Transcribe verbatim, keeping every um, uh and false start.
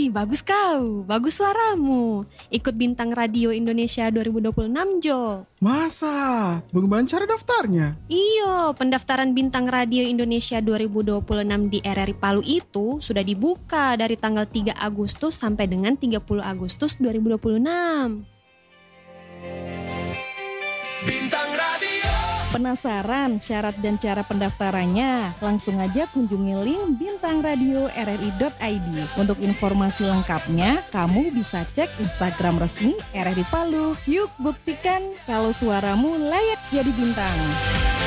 bagus kau, bagus suaramu. Ikut Bintang Radio Indonesia dua ribu dua puluh enam, Jo. Masa? Bagaimana cara daftarnya? Iyo, pendaftaran Bintang Radio Indonesia dua ribu dua puluh enam di R R I Palu itu sudah dibuka dari tanggal tiga Agustus sampai dengan tiga puluh Agustus dua ribu dua puluh enam. Bintang Radio. Penasaran syarat dan cara pendaftarannya? Langsung aja kunjungi link bintang radio r r i dot i d. Untuk informasi lengkapnya, kamu bisa cek Instagram resmi R R I Palu. Yuk buktikan kalau suaramu layak jadi bintang.